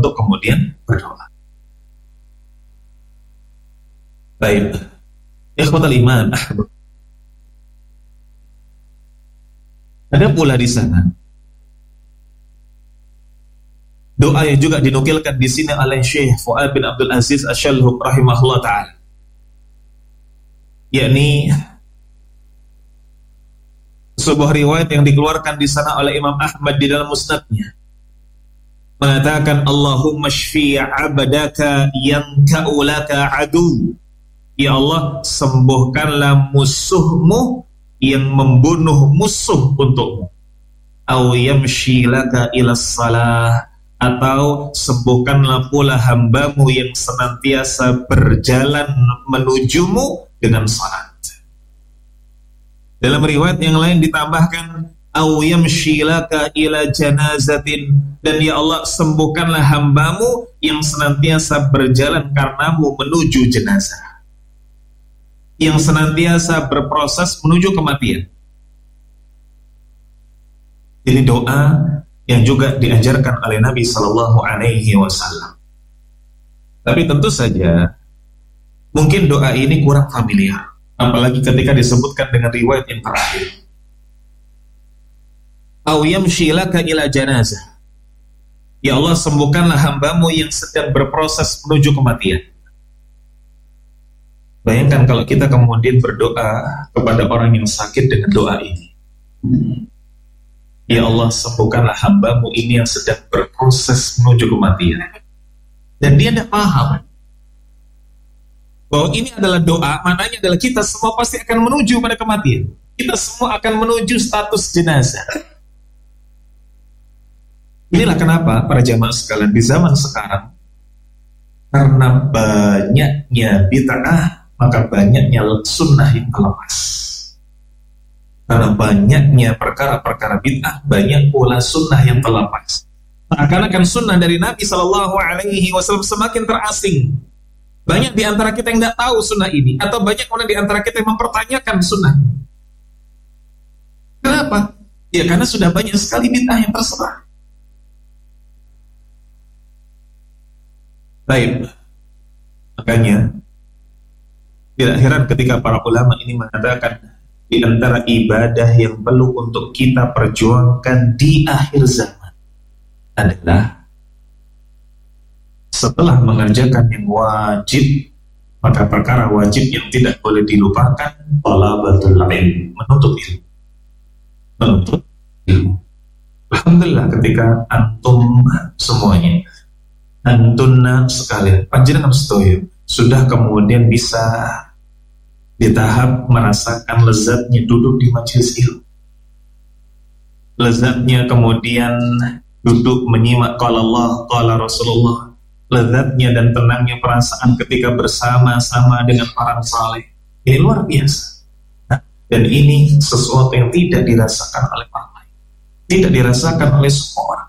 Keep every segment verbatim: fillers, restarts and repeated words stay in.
untuk kemudian berdoa. Baik, ikhwatal iman, ada pula di sana doa yang juga dinukilkan di sini oleh Syekh Fuad bin Abdul Aziz Asy-Syalhub rahimahullah taala, yakni sebuah riwayat yang dikeluarkan di sana oleh Imam Ahmad di dalam musnadnya, mengatakan Allahumma shfi 'abdaka yanka'u laka adu, ya Allah sembuhkanlah musuhmu yang membunuh musuh untukmu, au yamshi laka ila salah, atau sembuhkanlah pula hambamu yang senantiasa berjalan menujumu dengan salat. Dalam riwayat yang lain ditambahkan au yamshi laka ila janazatin, dan ya Allah sembuhkanlah hambamu yang senantiasa berjalan karenamu menuju jenazah, yang senantiasa berproses menuju kematian. Ini doa yang juga diajarkan oleh Nabi Sallallahu Alaihi Wasallam. Tapi tentu saja mungkin doa ini kurang familiar, apalagi ketika disebutkan dengan riwayat yang terakhir, au yamshi laka ila janazah, ya Allah sembuhkanlah hambamu yang sedang berproses menuju kematian. Bayangkan kalau kita kemudian berdoa kepada orang yang sakit dengan doa ini, ya Allah sembuhkanlah hambamu ini yang sedang berproses menuju kematian, dan dia tidak paham bahwa ini adalah doa, maknanya adalah kita semua pasti akan menuju pada kematian, kita semua akan menuju status jenazah. Inilah kenapa para jamaah sekalian di zaman sekarang, karena banyaknya bid'ah, maka banyaknya sunnah yang terlepas. Karena banyaknya perkara-perkara bid'ah, banyak pula sunnah yang terlepas. Seakan-akan sunnah dari Nabi Sallallahu Alaihi Wasallam semakin terasing. Banyak di antara kita yang tidak tahu sunnah ini, atau banyak orang di antara kita yang mempertanyakan sunnah. Kenapa? Ya karena sudah banyak sekali bid'ah yang tersebar. Baik, makanya tidak heran ketika para ulama ini mengatakan di antara ibadah yang perlu untuk kita perjuangkan di akhir zaman adalah setelah mengerjakan yang wajib, maka perkara wajib yang tidak boleh dilupakan, talabatul ilm, menuntut ilmu. Menuntut ilmu. Alhamdulillah ketika antum semuanya, antunna sekalian, panjenengan sedoyo sudah kemudian bisa di tahap merasakan lezatnya duduk di majelis ilmu, lezatnya kemudian duduk menyimak qala Allah, qala Rasulullah, lezatnya dan tenangnya perasaan ketika bersama-sama dengan para saleh. Ini luar biasa. Nah, dan ini sesuatu yang tidak dirasakan oleh orang lain, tidak dirasakan oleh semua orang.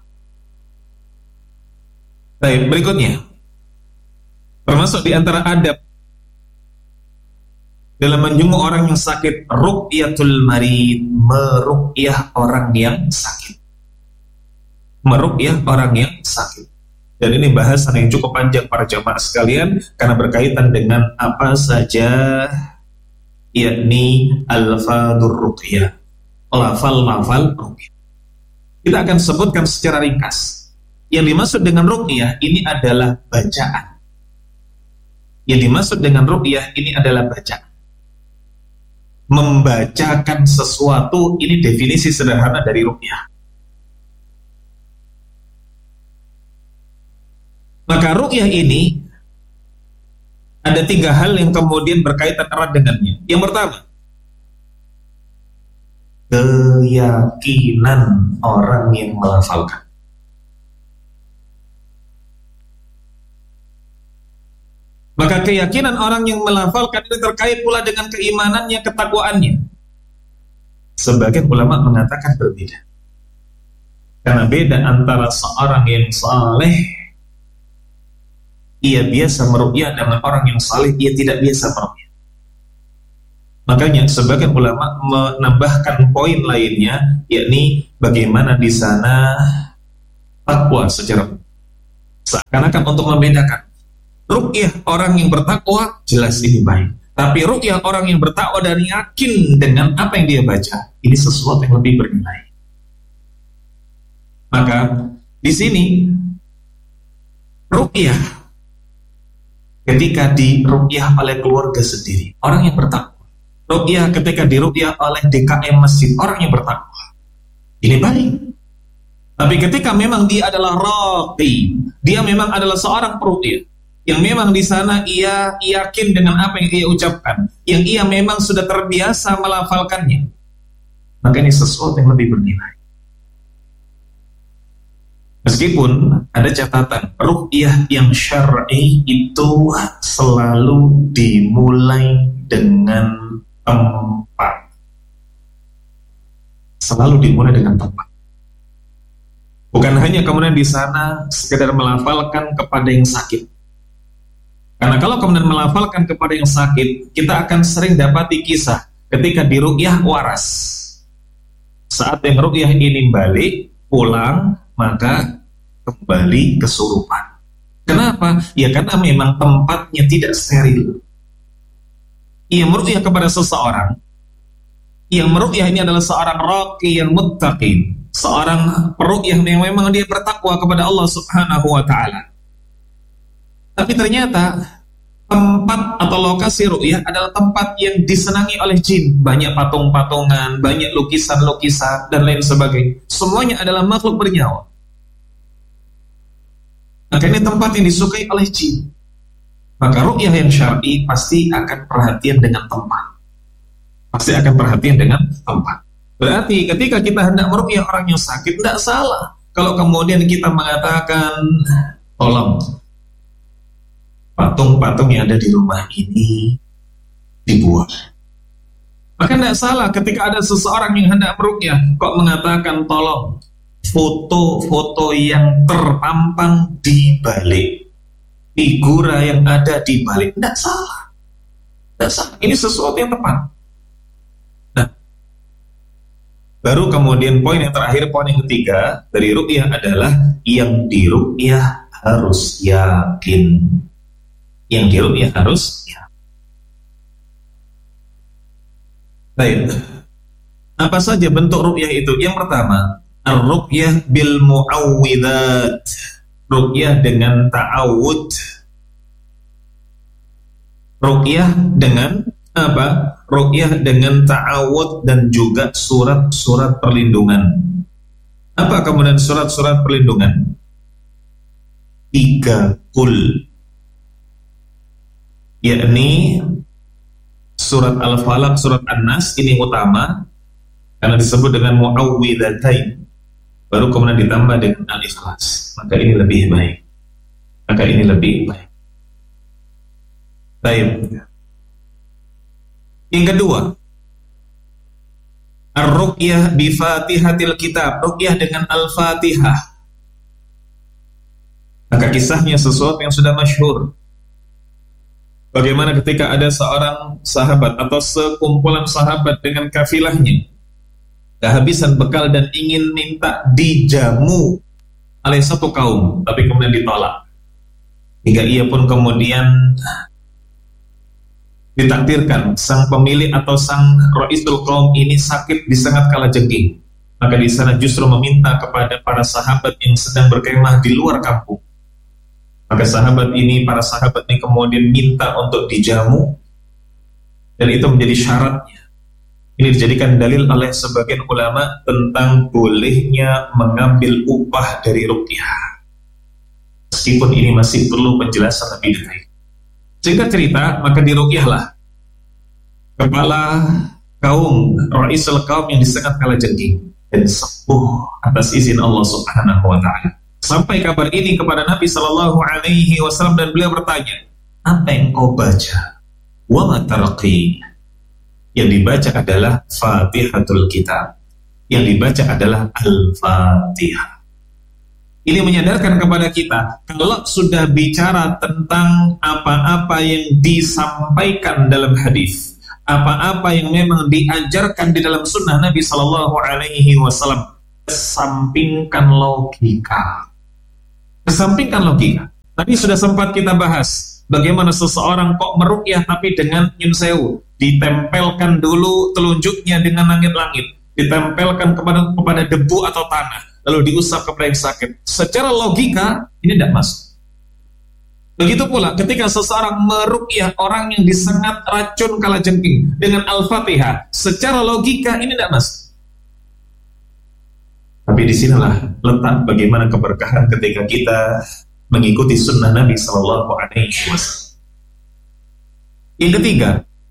Baik, berikutnya, termasuk di antara adab dalam menjenguk orang yang sakit, ruqyatul marid, meruqyah orang yang sakit, meruqyah orang yang sakit. Dan ini bahasan yang cukup panjang para jamaah sekalian, karena berkaitan dengan apa saja, yakni alfadur ruqyah, lafal-lafal ruqyah. Kita akan sebutkan secara ringkas. Yang dimaksud dengan ruqyah ini adalah bacaan. Yang dimaksud dengan ruqyah ini adalah bacaan. Membacakan sesuatu, ini definisi sederhana dari ruqyah. Maka ruqyah ini ada tiga hal yang kemudian berkaitan erat dengannya. Yang pertama, keyakinan orang yang melafalkan. Maka keyakinan orang yang melafalkan ini terkait pula dengan keimanannya, ketakwaannya. Sebagian ulama mengatakan berbeda. Karena beda antara seorang yang saleh, ia biasa meruqyah, dengan orang yang saleh, ia tidak biasa meruqyah. Makanya sebagian ulama menambahkan poin lainnya, yakni bagaimana di sana takwa secara Seakan-akan untuk membedakan. Ruqyah orang yang bertakwa jelas ini baik. Tapi ruqyah orang yang bertakwa dan yakin dengan apa yang dia baca, ini sesuatu yang lebih bernilai. Maka di sini ruqyah ketika diruqyah oleh keluarga sendiri, orang yang bertakwa. Ruqyah ketika diruqyah oleh D K M masjid, orang yang bertakwa. Ini baik. Tapi ketika memang dia adalah raqi, dia memang adalah seorang peruqyah, yang memang di sana ia yakin dengan apa yang ia ucapkan, yang ia memang sudah terbiasa melafalkannya, maka ini sesuatu yang lebih bernilai. Meskipun ada catatan, ruqyah yang syar'i itu selalu dimulai dengan tempat. Selalu dimulai dengan tempat. Bukan hanya kemudian di sana sekedar melafalkan kepada yang sakit. Karena kalau kemudian melafalkan kepada yang sakit, kita akan sering dapati kisah ketika di ruqyah waras. Saat yang ruqyah ini balik, pulang, maka kembali kesurupan. Kenapa? Ya karena memang tempatnya tidak steril. Ia meruqyah kepada seseorang. Yang meruqyah ini adalah seorang raqi yang muttaqin, seorang peruqyah yang memang dia bertakwa kepada Allah Subhanahu wa taala. Tapi ternyata tempat atau lokasi ruqyah adalah tempat yang disenangi oleh jin. Banyak patung-patungan, banyak lukisan-lukisan dan lain sebagainya. Semuanya adalah makhluk bernyawa. Maka ini tempat yang disukai oleh jin. Maka ruqyah yang syar'i pasti akan perhatian dengan tempat. Pasti akan perhatian dengan tempat. Berarti ketika kita hendak meruqyah orang yang sakit, tidak salah kalau kemudian kita mengatakan, tolong patung-patung yang ada di rumah ini dibuang. Maka tidak salah ketika ada seseorang yang hendak meruqyah kok mengatakan, tolong foto-foto yang terpampang di balik, figura yang ada di balik, tidak salah. Tidak salah. Ini sesuatu yang tepat. Baru kemudian poin yang terakhir, poin yang ketiga dari ruqyah adalah yang diruqyah harus yakin. Yang diruqyah harus yakin. Baik. Apa saja bentuk ruqyah itu? Yang pertama, ar-ruqyah bil mu'awwidat. Ruqyah dengan ta'awud. Ruqyah dengan apa? Ruqyah dengan ta'awud dan juga surat-surat perlindungan. Apa kemudian surat-surat perlindungan? Tiga kul, yakni surat Al-Falaq, surat An-Nas, ini utama karena disebut dengan mu'awwidhatain. Baru kemudian ditambah dengan Al-Ikhlas. Maka ini lebih baik. Maka ini lebih baik. Baik. Yang kedua, ar-ruqyah bi Fatihatil Kitab, ruqyah dengan Al-Fatihah. Maka kisahnya sesuatu yang sudah masyhur. Bagaimana ketika ada seorang sahabat atau sekumpulan sahabat dengan kafilahnya kehabisan bekal dan ingin minta dijamu oleh satu kaum, tapi kemudian ditolak. Hingga ia pun kemudian ditakdirkan sang pemilik atau sang Ra'isul Qaum ini sakit di sangat kalajengking. Maka di sana justru meminta kepada para sahabat yang sedang berkemah di luar kampung. Maka sahabat ini, para sahabat ini kemudian minta untuk dijamu, dan itu menjadi syaratnya. Ini dijadikan dalil oleh sebagian ulama tentang bolehnya mengambil upah dari ruqyah. Meskipun ini masih perlu penjelasan lebih detail. Singkat cerita, maka diruqyahlah kepala kaum, Ra'isul Qaum yang disengat kalajengking, dan sembuh atas izin Allah Subhanahu wa ta'ala. Sampai kabar ini kepada Nabi Sallallahu Alaihi Wasallam dan beliau bertanya, apa yang kau baca? Wa ma tarqi. Yang dibaca adalah Fatihatul Kitab. Yang dibaca adalah Al-Fatihah. Ini menyadarkan kepada kita, kalau sudah bicara tentang apa-apa yang disampaikan dalam hadis, apa-apa yang memang diajarkan di dalam sunnah Nabi Sallallahu Alaihi Wasallam, kesampingkan logika. Kesampingkan logika. Tadi sudah sempat kita bahas bagaimana seseorang kok meruqyah tapi dengan nyun sewu, ditempelkan dulu telunjuknya dengan langit-langit, ditempelkan kepada kepada debu atau tanah, lalu diusap kepada yang sakit. Secara logika ini tidak masuk. Begitu pula ketika seseorang meruqyah orang yang disengat racun kalajengking dengan Al-Fatihah, secara logika ini tidak masuk. Tapi disinilah letak bagaimana keberkahan ketika kita mengikuti sunnah Nabi Sallallahu Alaihi Wasallam. Yang ketiga,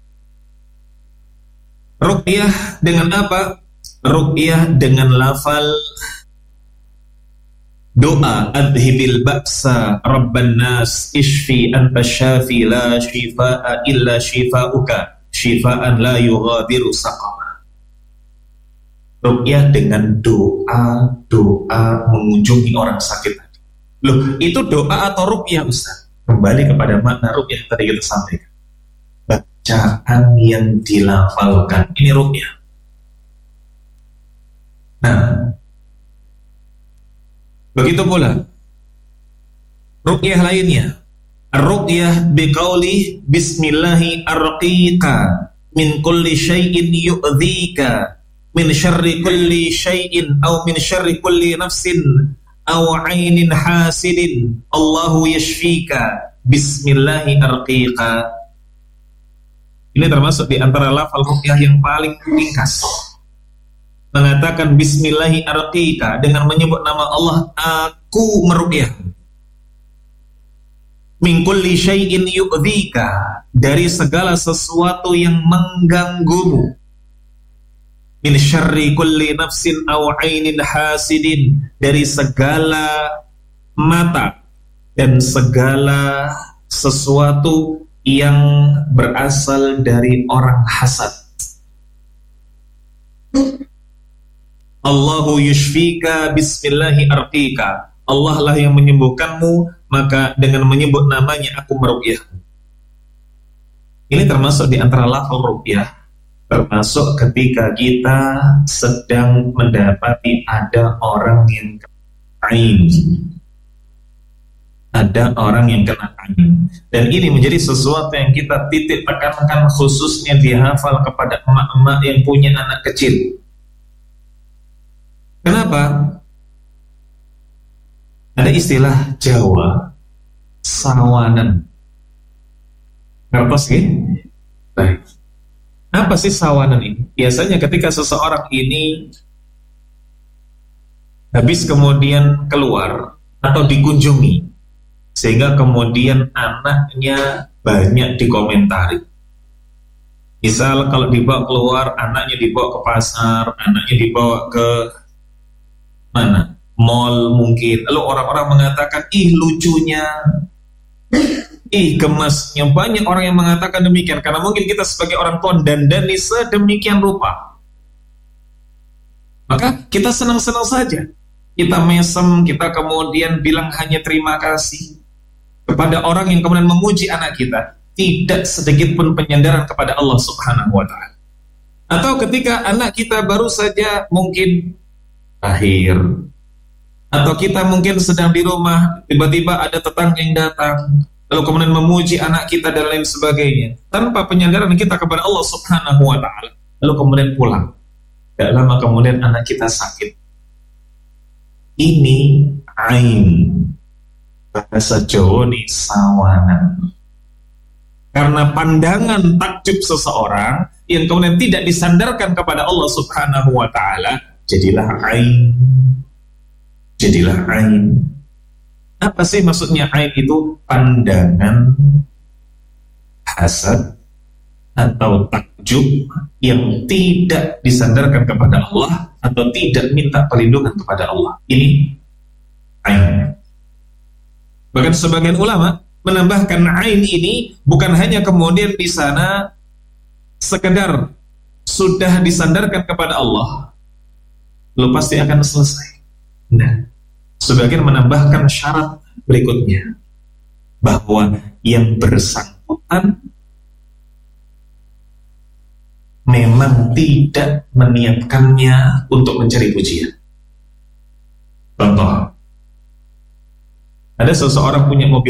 ruqyah dengan apa? Ruqyah dengan lafal doa, adhibil ba'sa rabban nas ishfi anta syafi la shifaa illa shifauka shifaan la yughadiru saqama. Ruqyah dengan doa-doa mengunjungi orang sakit. Loh, itu doa atau ruqyah, Ustaz? Kembali kepada makna ruqyah yang tadi kita sampaikan. Bacaan yang dilafalkan, ini ruqyah. Nah, begitu pula ruqyah lainnya. Ruqyah biqauli bismillahi arqika min kulli syai'in yu'dhika min syarri kulli syai'in aw min syarri kulli nafsin aw ainin hasidin Allahu yashfika bismillahi arqika. Ini termasuk di antara lafal ruqyah yang paling ringkas. Mengatakan bismillahi arqika dengan menyebut nama Allah, aku meruqyah. Min kulli syai'in yu'dhika, dari segala sesuatu yang mengganggumu. Min syarri kulli nafsin aw ainin hasidin, dari segala mata dan segala sesuatu yang berasal dari orang hasad. Allahu yushfika bismillahi arqika, Allah lah yang menyembuhkanmu, maka dengan menyebut namanya aku meruqyah. Ini termasuk di antara lafal ruqyah, termasuk ketika kita sedang mendapati ada orang yang kena ain, ada orang yang kena ain, dan ini menjadi sesuatu yang kita titik tekankan, khususnya dihafal kepada emak-emak yang punya anak kecil. Kenapa? Ada istilah Jawa, sawanan. Ngertos gitu? Baik. Apa sih sawanan ini? Biasanya ketika seseorang ini habis kemudian keluar atau dikunjungi, sehingga kemudian anaknya banyak dikomentari. Misal kalau dibawa keluar, anaknya dibawa ke pasar, anaknya dibawa ke mana? Mall mungkin. Lalu orang-orang mengatakan, ih lucunya, ih gemasnya. Banyak orang yang mengatakan demikian, karena mungkin kita sebagai orang tua dandani sedemikian rupa. Maka kita senang-senang saja, kita mesem, kita kemudian bilang hanya terima kasih kepada orang yang kemudian memuji anak kita. Tidak sedikit pun penyandaran kepada Allah Subhanahu wa ta'ala. Atau ketika anak kita baru saja mungkin lahir, atau kita mungkin sedang di rumah, tiba-tiba ada tetangga yang datang, lalu kemudian memuji anak kita dan lain sebagainya, tanpa penyandaran kita kepada Allah Subhanahu wa ta'ala, lalu kemudian pulang. Tidak lama kemudian anak kita sakit. Ini ain, bahasa Jawa ini sawanan. Karena pandangan takjub seseorang yang kemudian tidak disandarkan kepada Allah Subhanahu wa ta'ala, jadilah ain. Jadilah ain. Apa sih maksudnya ain itu? Pandangan hasad atau takjub yang tidak disandarkan kepada Allah atau tidak minta perlindungan kepada Allah. Ini ain. Bahkan sebagian ulama menambahkan ain ini bukan hanya kemudian di sana sekedar sudah disandarkan kepada Allah lalu pasti akan selesai. Nah, sebagian menambahkan syarat berikutnya, bahwa yang bersangkutan memang tidak meniatkannya untuk mencari pujian. Contoh, Ada seseorang punya mobil